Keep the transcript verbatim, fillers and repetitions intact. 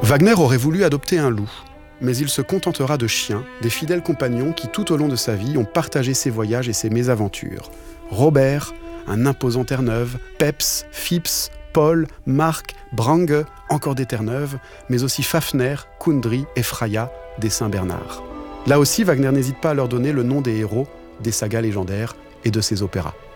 Wagner aurait voulu adopter un loup, mais il se contentera de chiens, des fidèles compagnons qui, tout au long de sa vie, ont partagé ses voyages et ses mésaventures. Robert, un imposant Terre-Neuve, Peps, Phipps, Paul, Marc, Brangue, encore des Terre-Neuves, mais aussi Fafner, Kundry et Freya, des Saint-Bernard. Là aussi, Wagner n'hésite pas à leur donner le nom des héros, des sagas légendaires et de ses opéras.